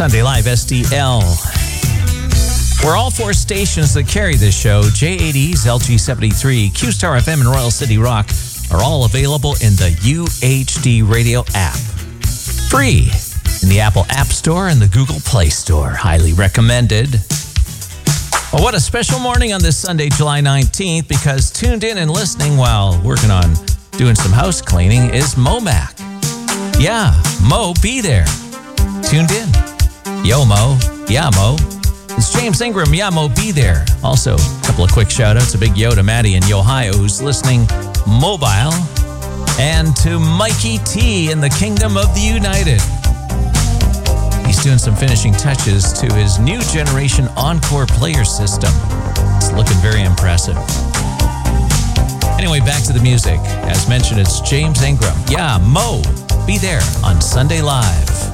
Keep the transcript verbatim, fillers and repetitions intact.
Sunday Live S D L. We're all four stations that carry this show, J eighties, L G seventy-three, Q-Star F M, and Royal City Rock, are all available in the U H D Radio app. Free in the Apple App Store and the Google Play Store. Highly recommended. Well, what a special morning on this Sunday, July nineteenth, because tuned in and listening while working on doing some house cleaning is Momac. Yeah, Mo, be there. Tuned in. Yo, Mo. Yeah, Mo. It's James Ingram. Yeah, Mo, be there. Also, a couple of quick shout-outs. A big yo to Maddie in Ohio, who's listening mobile. And to Mikey T in the Kingdom of the United. He's doing some finishing touches to his new generation Encore player system. It's looking very impressive. Anyway, back to the music. As mentioned, it's James Ingram. Yeah, Mo, be there on Sunday Live.